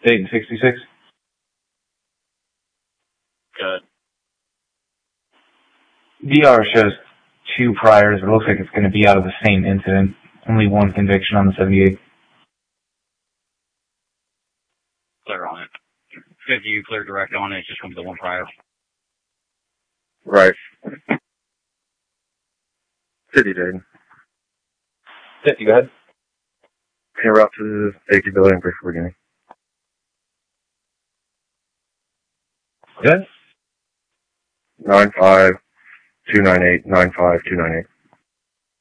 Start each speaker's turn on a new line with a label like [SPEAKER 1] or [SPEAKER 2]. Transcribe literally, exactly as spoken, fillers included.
[SPEAKER 1] Dayton sixty-six.
[SPEAKER 2] Good.
[SPEAKER 1] D R shows two priors, but it looks like it's going to be out of the same incident. Only one conviction on the seventy-eight.
[SPEAKER 2] Clear on it. If you clear direct on it, it's just going to be the one prior.
[SPEAKER 3] Right. City, Dayton.
[SPEAKER 1] fifty, go ahead.
[SPEAKER 3] En route to the safety building for beginning.
[SPEAKER 1] Good.
[SPEAKER 3] Nine five two nine eight nine five two nine eight.